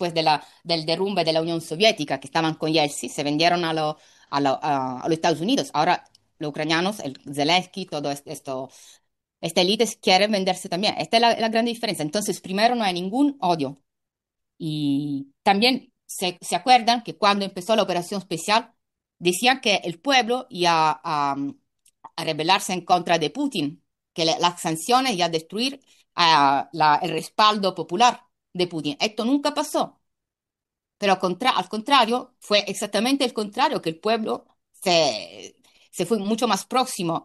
después del derrumbe de la Unión Soviética, que estaban con Yeltsin, se vendieron a los Estados Unidos. Ahora los ucranianos, el Zelensky, todo esto, esta élite quieren venderse también. Esta es la gran diferencia. Entonces, primero, no hay ningún odio. Y también se acuerdan que cuando empezó la operación especial, decían que el pueblo iba a rebelarse en contra de Putin, que las sanciones iban a destruir el respaldo popular de Putin. Esto nunca pasó, pero al contrario, fue exactamente el contrario, que el pueblo se fue mucho más próximo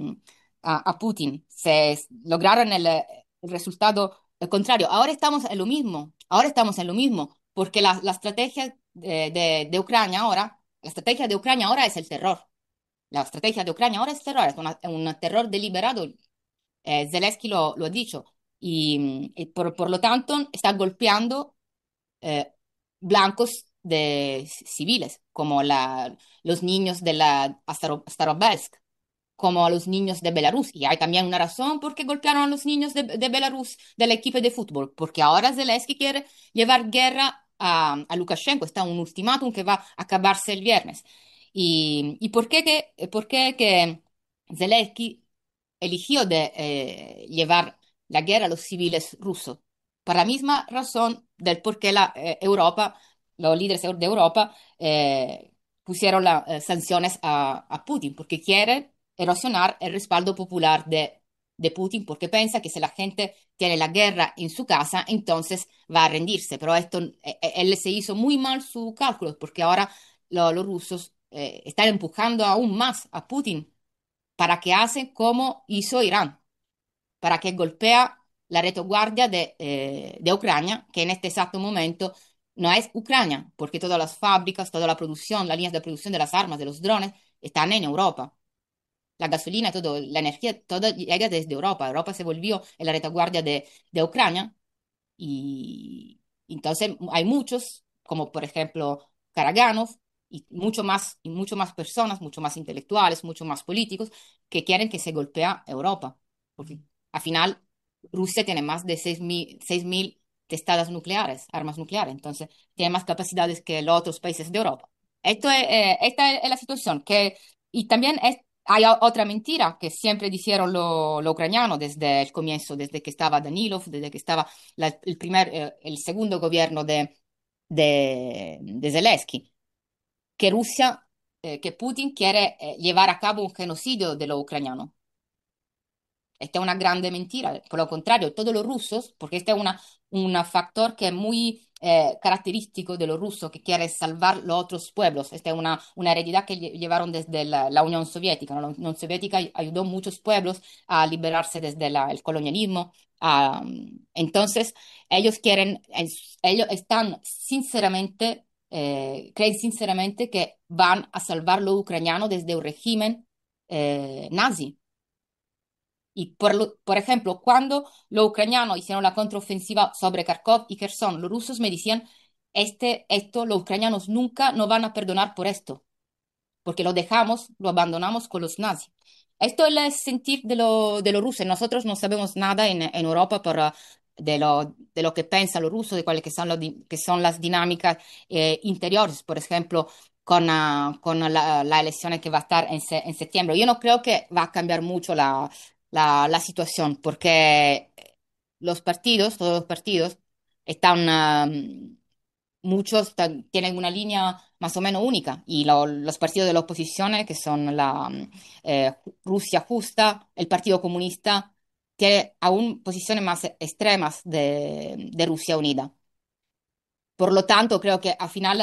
a Putin. Lograron el resultado contrario. Ahora estamos en lo mismo, ahora estamos en lo mismo, porque la estrategia de Ucrania ahora, la estrategia de Ucrania ahora es el terror. La estrategia de Ucrania ahora es terror, es un terror deliberado. Zelensky lo ha dicho. Y por lo tanto está golpeando eh, blancos civiles, como los niños de la Starobilsk, como a los niños de Belarus. Y hay también una razón por qué golpearon a los niños de Belarus del equipo de fútbol, porque ahora Zelensky quiere llevar guerra a Lukashenko. Está un ultimátum que va a acabarse el viernes. ¿Y por qué que Zelensky eligió de llevar la guerra a los civiles rusos? Por la misma razón del por qué Europa, los líderes de Europa pusieron las sanciones a Putin, porque quieren erosionar el respaldo popular de Putin, porque piensa que si la gente tiene la guerra en su casa, entonces va a rendirse. Pero esto, él se hizo muy mal su cálculo, porque ahora los rusos están empujando aún más a Putin para que hacen como hizo Irán, para que golpea la retaguardia de Ucrania, que en este exacto momento no es Ucrania, porque todas las fábricas, toda la producción, las líneas de producción de las armas, de los drones, están en Europa. La gasolina, todo, la energía, todo llega desde Europa. Europa se volvió en la retaguardia de Ucrania y entonces hay muchos, como por ejemplo Karaganov, y mucho más personas, mucho más intelectuales, mucho más políticos, que quieren que se golpea Europa. Porque al final Rusia tiene más de 6.000 testadas nucleares, armas nucleares, entonces tiene más capacidades que los otros países de Europa. Esta es la situación. Y también hay otra mentira que siempre dijeron los ucranianos desde el comienzo, desde que estaba Danilov, desde que estaba el segundo gobierno de Zelensky, que que Putin quiere llevar a cabo un genocidio de los ucranianos. Esta es una grande mentira. Por lo contrario, todos los rusos, porque este es un factor que es muy característico de los rusos, que quiere salvar los otros pueblos. Esta es una heredidad que llevaron desde la Unión Soviética, ¿no? La Unión Soviética ayudó a muchos pueblos a liberarse desde el colonialismo. Entonces, ellos quieren, ellos están sinceramente, creen sinceramente que van a salvar los ucranianos desde un régimen nazi. Y por ejemplo, cuando los ucranianos hicieron la contraofensiva sobre Kharkov y Kherson, los rusos me decían, los ucranianos nunca nos van a perdonar por esto, porque lo dejamos, lo abandonamos con los nazis. Esto es el sentir de los rusos. Nosotros no sabemos nada en Europa de lo que piensan los rusos, de cuáles que son las dinámicas interiores, por ejemplo, con la elección que va a estar en septiembre. Yo no creo que va a cambiar mucho la situación, porque todos los partidos, están, tienen una línea más o menos única, y los partidos de la oposición, que son Rusia Justa, el Partido Comunista, tiene aún posiciones más extremas de Rusia Unida. Por lo tanto, creo que al final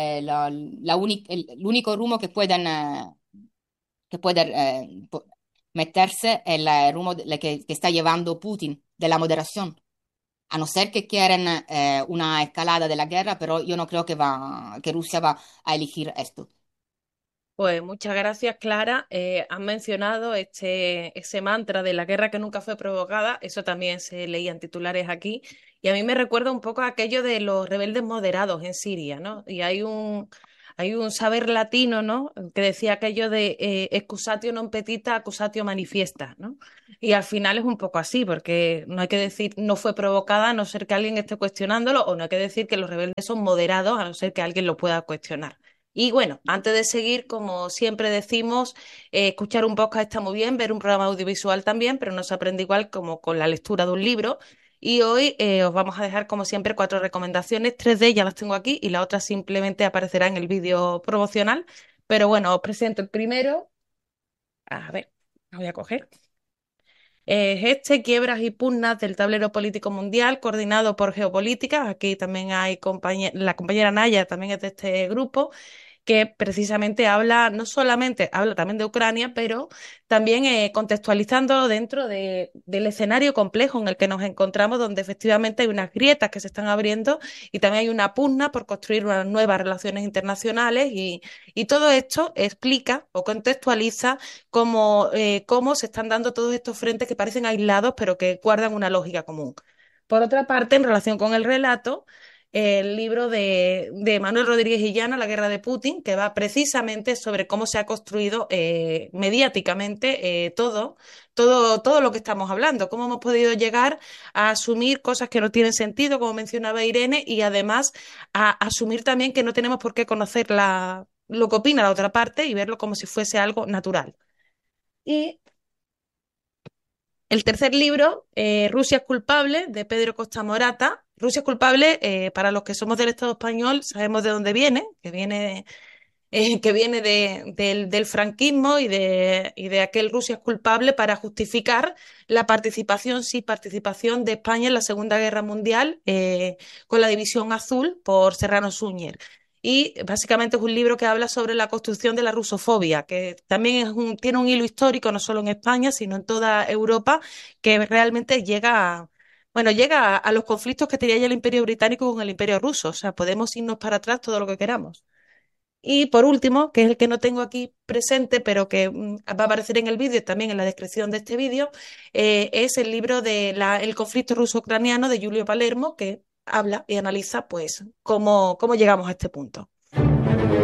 el único rumbo que pueden meterse es el rumbo que está llevando Putin, de la moderación. A no ser que quieren una escalada de la guerra, pero yo no creo que Rusia va a elegir esto. Pues muchas gracias, Clara. Has mencionado ese mantra de la guerra que nunca fue provocada. Eso también se leía en titulares aquí. Y a mí me recuerda un poco a aquello de los rebeldes moderados en Siria, ¿no? Y hay un saber latino, ¿no? Que decía aquello de excusatio non petita, accusatio manifiesta, ¿no? Y al final es un poco así, porque no hay que decir no fue provocada a no ser que alguien esté cuestionándolo, o no hay que decir que los rebeldes son moderados a no ser que alguien lo pueda cuestionar. Y bueno, antes de seguir, como siempre decimos, escuchar un podcast está muy bien, ver un programa audiovisual también, pero no se aprende igual como con la lectura de un libro. Y hoy os vamos a dejar, como siempre, cuatro recomendaciones. Tres de ellas las tengo aquí y la otra simplemente aparecerá en el vídeo promocional. Pero bueno, os presento el primero. A ver, lo voy a coger. Es este, Quiebras y pugnas del tablero político mundial, coordinado por Geopolítica. Aquí también hay la compañera Naya, también es de este grupo, que precisamente habla, no solamente habla también de Ucrania, pero también contextualizándolo dentro del escenario complejo en el que nos encontramos, donde efectivamente hay unas grietas que se están abriendo y también hay una pugna por construir unas nuevas relaciones internacionales y todo esto explica o contextualiza cómo se están dando todos estos frentes que parecen aislados, pero que guardan una lógica común. Por otra parte, en relación con el relato, el libro de Manuel Rodríguez Illana, La guerra de Putin, que va precisamente sobre cómo se ha construido mediáticamente todo lo que estamos hablando, cómo hemos podido llegar a asumir cosas que no tienen sentido, como mencionaba Irene, y además a asumir también que no tenemos por qué conocer lo que opina la otra parte y verlo como si fuese algo natural. Y el tercer libro, Rusia es culpable, de Pedro Costa Morata. Rusia es culpable, para los que somos del Estado español, sabemos de dónde viene, que viene del franquismo y de aquel Rusia es culpable para justificar la participación, sí, participación de España en la Segunda Guerra Mundial con la División Azul por Serrano Suñer. Y básicamente es un libro que habla sobre la construcción de la rusofobia, que también tiene un hilo histórico, no solo en España, sino en toda Europa, que realmente llega a los conflictos que tenía ya el Imperio Británico con el Imperio Ruso. O sea, podemos irnos para atrás todo lo que queramos. Y por último, que es el que no tengo aquí presente, pero que va a aparecer en el vídeo y también en la descripción de este vídeo, es el libro de El conflicto ruso-ucraniano de Julio Palermo, que habla y analiza pues cómo llegamos a este punto.